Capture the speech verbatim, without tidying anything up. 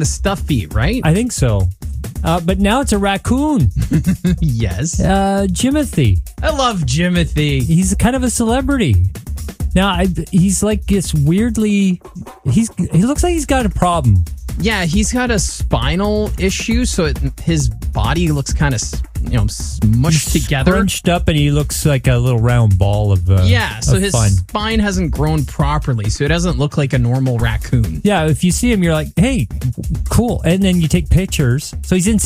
the stuffy, right? I think so. Uh, but now it's a raccoon. Yes. Uh, Jimothy. I love Jimothy. He's kind of a celebrity. Now, I, he's like this weirdly... He's He looks like he's got a problem. Yeah, he's got a spinal issue, so it, his body looks kind of, you know, smushed He's together. Scrunched up, and he looks like a little round ball of uh, Yeah, so of his fun. spine hasn't grown properly, so it doesn't look like a normal raccoon. Yeah, if you see him, you're like, hey, cool. And then you take pictures. So he's in